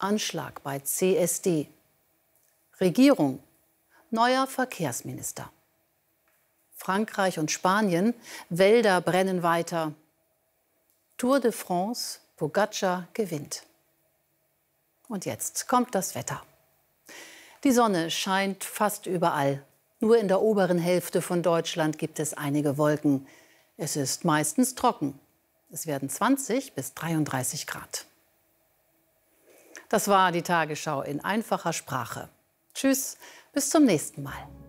Anschlag bei CSD. Regierung. Neuer Verkehrsminister. Frankreich und Spanien. Wälder brennen weiter. Tour de France. Pogacar gewinnt. Und jetzt kommt das Wetter. Die Sonne scheint fast überall. Nur in der oberen Hälfte von Deutschland gibt es einige Wolken. Es ist meistens trocken. Es werden 20 bis 33 Grad. Das war die Tagesschau in einfacher Sprache. Tschüss, bis zum nächsten Mal.